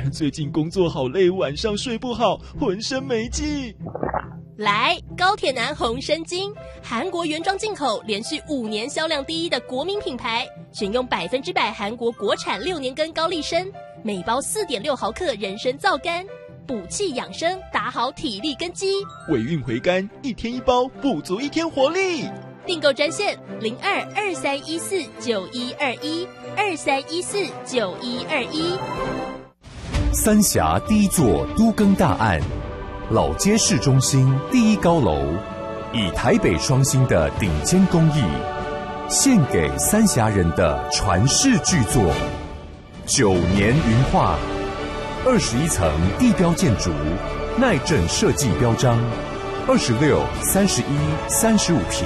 最近工作好累，晚上睡不好，浑身没劲。 来，高铁男红参精，韩国原装进口，连续5年销量第一的国民品牌，选用100%韩国国产6年根高丽参，每包4.6毫克人参皂苷，补气养生，打好体力根基。 尾韵回甘，1天1包，补足1天活力。 订购专线02-2314-9121，2314-9121。 三峡第一座都更大案，老街市中心第一高楼，以台北双星的顶尖工艺，献给三峡人的传世巨作9年云画，21层地标建筑，耐震设计标章，26、31、35坪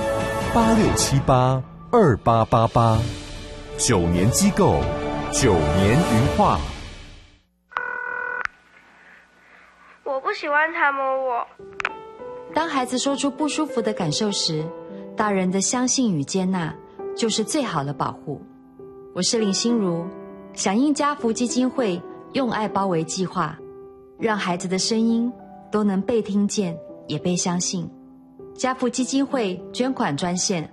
，86782888，9年机构，9年云画。 我不喜欢他摸我。 当孩子说出不舒服的感受时，大人的相信与接纳就是最好的保护。我是林心如，响应家福基金会用爱包围计划，让孩子的声音都能被听见，也被相信。家福基金会捐款专线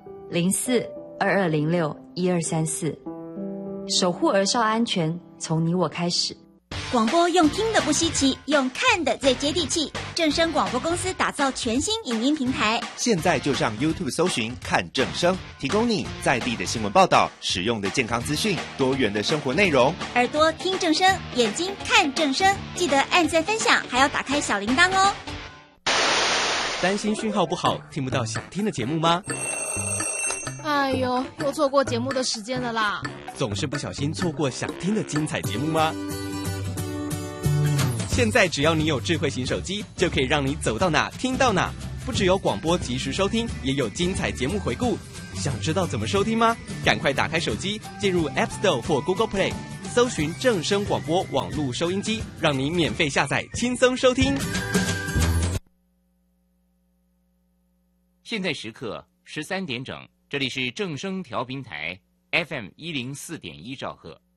04-2206-1234，守护儿少安全，从你我开始。 广播用听的不稀奇，用看的最接地气。正声广播公司打造全新影音平台， 现在就上 YouTube 搜寻看正声，提供你在地的新闻报道、实用的健康资讯、多元的生活内容。 耳朵听正声，眼睛看正声，记得按赞分享，还要打开小铃铛哦。 担心讯号不好，听不到想听的节目吗？ 哎呦，又错过节目的时间了啦！ 总是不小心错过想听的精彩节目吗？现在只要你有智慧型手机，就可以让你走到哪听到哪。不只有广播及时收听，也有精彩节目回顾。想知道怎么收听吗？赶快打开手机，进入 App Store 或 Google Play， 搜寻正声广播网络收音机，让你免费下载，轻松收听。 现在时刻13点整，这里是正声调频台 FM104.1兆赫。